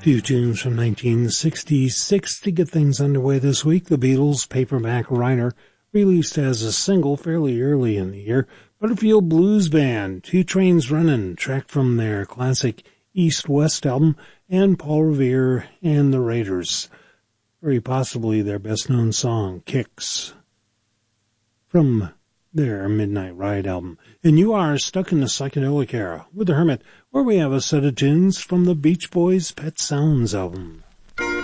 Two tunes from 1966 to get things underway this week. The Beatles' Paperback Writer, released as a single fairly early in the year. Butterfield Blues Band, Two Trains Runnin', track from their classic East-West album, and Paul Revere and the Raiders, very possibly their best-known song, Kicks, from their Midnight Ride album. And you are stuck in the psychedelic era with The Hermit, where we have a set of tunes from the Beach Boys' Pet Sounds album.